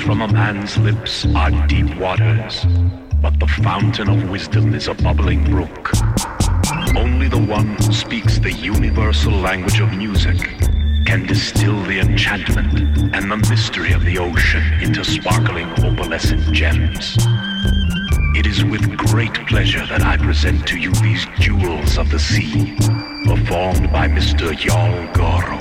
from a man's lips are deep waters, but the fountain of wisdom is a bubbling brook. Only the one who speaks the universal language of music can distill the enchantment and the mystery of the ocean into sparkling opalescent gems. It is with great pleasure that I present to you these jewels of the sea, performed by Mr. Yal Goro.